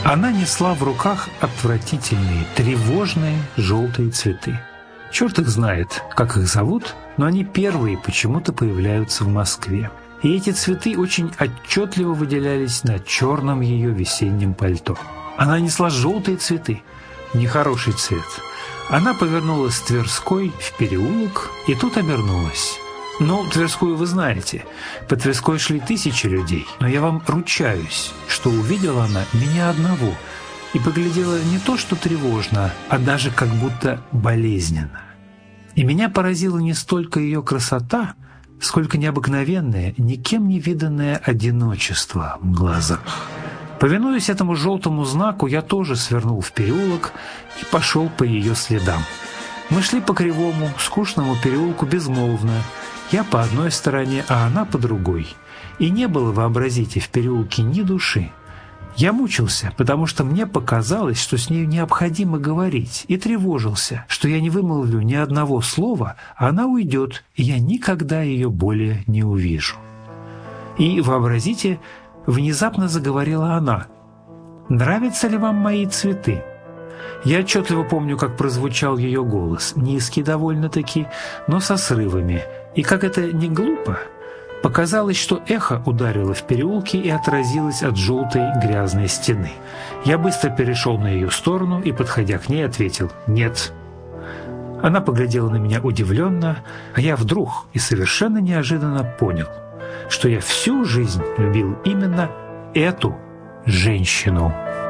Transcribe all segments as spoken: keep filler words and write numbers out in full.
Она несла в руках отвратительные, тревожные желтые цветы. Черт их знает, как их зовут, но они первые почему-то появляются в Москве. И эти цветы очень отчетливо выделялись на черном ее весеннем пальто. Она несла желтые цветы, нехороший цвет. Она повернулась с Тверской в переулок и тут обернулась. Ну, Тверскую вы знаете. По Тверской шли тысячи людей, но я вам ручаюсь, что увидела она меня одного и поглядела не то что тревожно, а даже как будто болезненно. И меня поразила не столько ее красота, сколько необыкновенное, никем не виданное одиночество в глазах. Повинуясь этому желтому знаку, я тоже свернул в переулок и пошел по ее следам. Мы шли по кривому, скучному переулку безмолвно, я по одной стороне, а она по другой. И не было, вообразите, в переулке ни души. Я мучился, потому что мне показалось, что с нею необходимо говорить, и тревожился, что я не вымолвлю ни одного слова, а она уйдет, и я никогда ее более не увижу. И, вообразите, внезапно заговорила она. «Нравятся ли вам мои цветы?» Я отчетливо помню, как прозвучал ее голос, низкий довольно-таки, но со срывами, и как это не глупо, показалось, что эхо ударило в переулке и отразилось от желтой грязной стены. Я быстро перешел на ее сторону и, подходя к ней, ответил «нет». Она поглядела на меня удивленно, а я вдруг и совершенно неожиданно понял, что я всю жизнь любил именно эту женщину.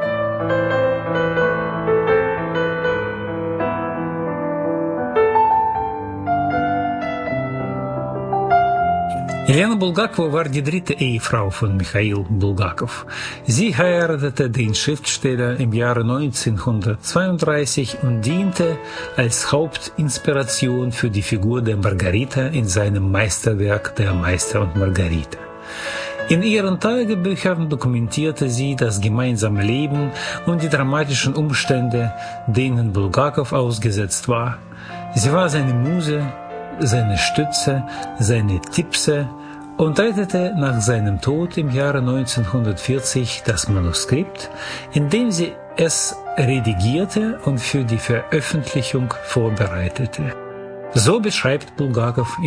Helene Bulgakova war die dritte Ehefrau von Michail Bulgakov. Sie heiratete den Schriftsteller im Jahre neunzehnhundertzweiunddreißig und diente als Hauptinspiration für die Figur der Margarita in seinem Meisterwerk Der Meister und Margarita. In ihren Tagebüchern dokumentierte sie das gemeinsame Leben und die dramatischen Umstände, denen Bulgakov ausgesetzt war. Sie war seine Muse, seine Stütze, seine Tippse und rettete nach seinem Tod im Jahre neunzehnhundertvierzig das Manuskript, indem sie es redigierte und für die Veröffentlichung vorbereitete. So beschreibt Bulgakov